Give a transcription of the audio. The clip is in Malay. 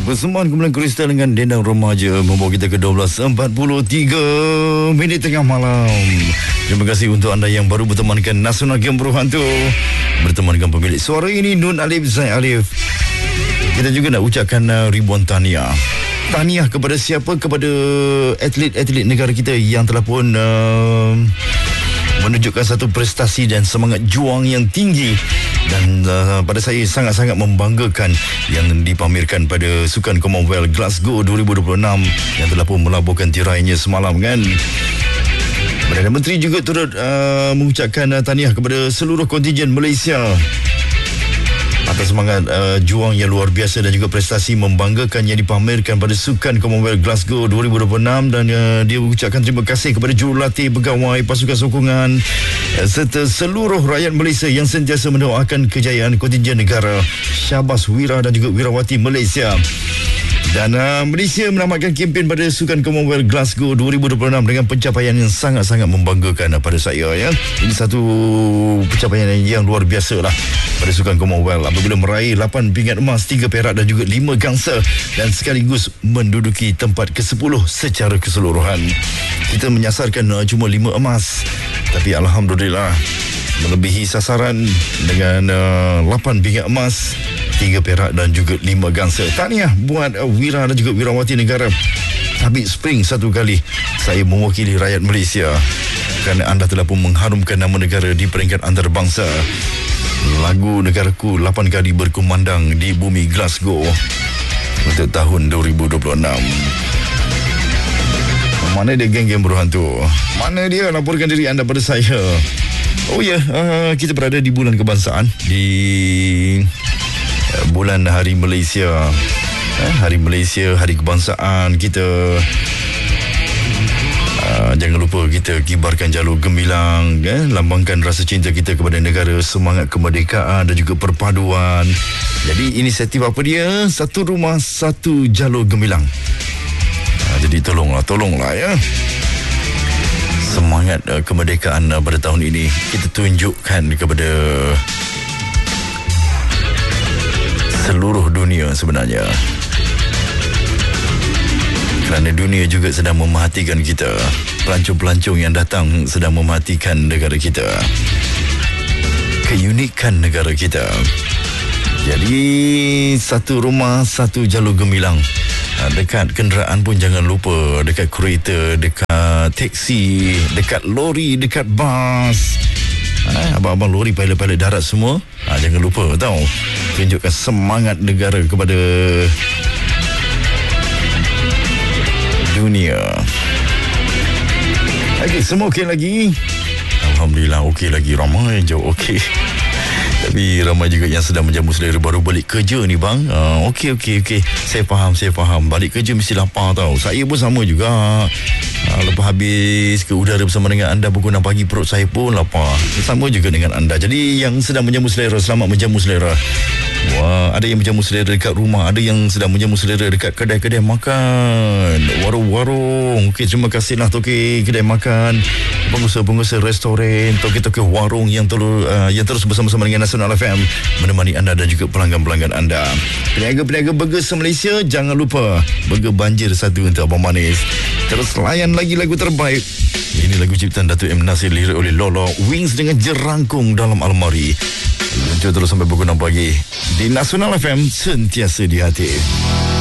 Persembahan kumpulan Kristal dengan Dendang Remaja membawa kita ke 12.43 minit tengah malam. Terima kasih untuk anda yang baru bertemankan Nasional Game Berhantu. Bertemankan pemilik suara ini Nun Alif Zaid Alif. Kita juga nak ucapkan ribuan tahniah. Tahniah kepada siapa? Kepada atlet-atlet negara kita yang telah pun menunjukkan satu prestasi dan semangat juang yang tinggi. Dan pada saya sangat-sangat membanggakan yang dipamerkan pada Sukan Commonwealth Glasgow 2026 yang telah pun melaburkan tirainya semalam kan. Perdana Menteri juga turut mengucapkan tahniah kepada seluruh kontingen Malaysia atas semangat juang yang luar biasa dan juga prestasi membanggakan yang dipamerkan pada Sukan Commonwealth Glasgow 2026. Dan dia mengucapkan terima kasih kepada jurulatih, pegawai, pasukan sokongan serta seluruh rakyat Malaysia yang sentiasa mendoakan kejayaan kontingen negara, syabas wira dan juga wirawati Malaysia. Dan Malaysia menamatkan kempen pada Sukan Commonwealth Glasgow 2026 dengan pencapaian yang sangat-sangat membanggakan pada saya ya. Ini satu pencapaian yang luar biasa lah pada Sukan Commonwealth apabila meraih 8 pingat emas, 3 perak dan juga 5 gangsa dan sekaligus menduduki tempat ke-10 secara keseluruhan. Kita menyasarkan cuma 5 emas, tapi alhamdulillah melebihi sasaran dengan 8 pingat emas, 3 perak dan juga 5 gangsa. Tahniah buat wira dan juga wirawati negara. Habib Spring satu kali saya mewakili rakyat Malaysia kerana anda telah pun mengharumkan nama negara di peringkat antarabangsa. Lagu negaraku 8 kali berkumandang di bumi Glasgow untuk tahun 2026. Mana dia geng-geng berhantu? Mana dia? Laporkan diri anda pada saya. Oh ya, kita berada di bulan kebangsaan, di bulan Hari Malaysia. Hari Malaysia, Hari Kebangsaan kita. Jangan lupa kita kibarkan jalur gemilang, lambangkan rasa cinta kita kepada negara, semangat kemerdekaan dan juga perpaduan. Jadi inisiatif apa dia? Satu rumah, satu jalur gemilang. Jadi tolonglah ya. Semangat kemerdekaan pada tahun ini kita tunjukkan kepada seluruh dunia sebenarnya. Kerana dunia juga sedang memerhatikan kita. Pelancong-pelancong yang datang sedang memerhatikan negara kita, keunikan negara kita. Jadi satu rumah, satu jalur gemilang. Dekat kenderaan pun jangan lupa, dekat kereta, dekat teksi, dekat lori, dekat bas, abang-abang lori, pilot-pilot darat semua, jangan lupa tahu, tunjukkan semangat negara kepada dunia. Okey, semua okey lagi? Alhamdulillah okey lagi. Ramai je okey. Tapi ramai juga yang sedang menjamu selera baru balik kerja ni bang. Okey. Saya faham. Balik kerja mesti lapar tau. Saya pun sama juga. Lepas habis ke udara bersama dengan anda pukul 6 pagi, perut saya pun lapar. Sama juga dengan anda. Jadi yang sedang menjamu selera, selamat menjamu selera. Wah, ada yang menjamu selera dekat rumah, ada yang sedang menjamu selera dekat kedai-kedai makan, warung-warung. Okey, terima kasihlah toke kedai makan, pengusaha-pengusaha restoran, toke-toke warung yang terus bersama-sama dengan Nasional FM menemani anda dan juga pelanggan-pelanggan anda. Peniaga-peniaga burger se-Malaysia, jangan lupa burger banjir satu untuk Abang Manis. Terus layan lagi lagu terbaik. Ini lagu ciptaan Datuk M. Nasir, lirik oleh Lolo, Wings dengan Jerangkung dalam Almari. Luncur terus sampai pukul 6 pagi di Nasional FM, sentiasa di hati.